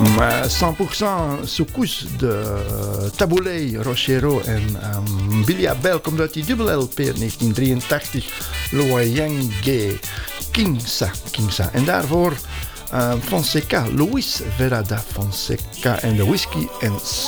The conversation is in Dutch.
100% soukous de Taboulé, Rochero en Billy Abel komt uit die dubbele LP 1983, Loyenge Kingsa. En daarvoor Fonseca, Luis Verada Fonseca en de Whisky and